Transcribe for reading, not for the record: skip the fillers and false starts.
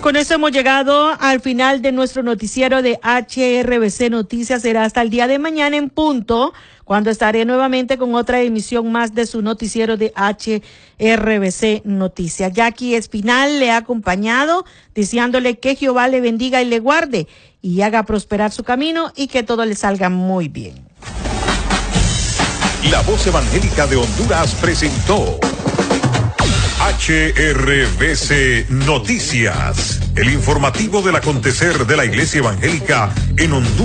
con eso hemos llegado al final de nuestro noticiero de HRBC Noticias. Será hasta el día de mañana en punto, cuando estaré nuevamente con otra emisión más de su noticiero de HRBC Noticias. Jackie Espinal le ha acompañado, deseándole que Jehová le bendiga y le guarde y haga prosperar su camino y que todo le salga muy bien. La Voz Evangélica de Honduras presentó HRBC Noticias, el informativo del acontecer de la Iglesia Evangélica en Honduras.